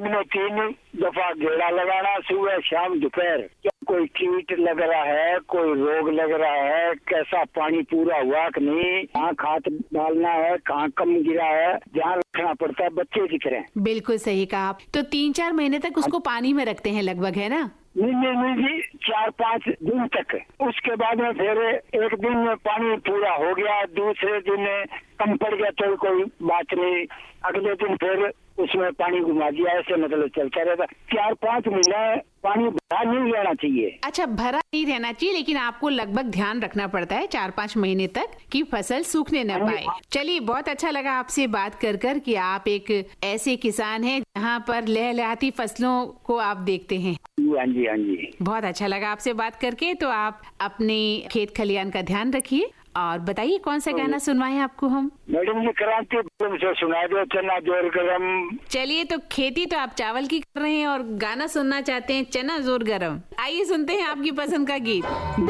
में 3 दफा गेड़ा लगाना, सुबह शाम दोपहर। क्या कोई कीट लग रहा है, कोई रोग लग रहा है, कैसा पानी पूरा हुआ कि नहीं, कहाँ खाद डालना है, कहाँ कम गिरा है, ध्यान रखना पड़ता है। बच्चे दिख रहे हैं। बिल्कुल सही कहा आप। तो 3-4 महीने तक उसको पानी में रखते हैं लगभग, है ना? नहीं जी, 4-5 दिन तक। उसके बाद में फिर एक दिन में पानी पूरा हो गया, दूसरे दिन कम पड़ गया तो कोई बात नहीं, अगले दिन फिर उसमें पानी घुमा दिया, ऐसे मतलब चलता रहता। 4-5 महीने पानी भरा नहीं रहना चाहिए। अच्छा, भरा नहीं रहना चाहिए, लेकिन आपको लगभग ध्यान रखना पड़ता है 4-5 महीने तक कि फसल सूखने न पाए। चलिए, बहुत अच्छा लगा आपसे बात कर कि आप एक ऐसे किसान हैं जहाँ पर लहलहाती फसलों को आप देखते हैं। हाँ जी। बहुत अच्छा लगा आपसे बात करके। तो आप अपने खेत खलियान का ध्यान रखिए और बताइए कौन सा गाना सुनवाएं आपको हम? मैडम जी, क्रांति से सुना दो, चना जोर गरम। चलिए, तो खेती तो आप चावल की कर रहे हैं और गाना सुनना चाहते हैं चना जोर गरम। आइए सुनते हैं आपकी पसंद का गीत।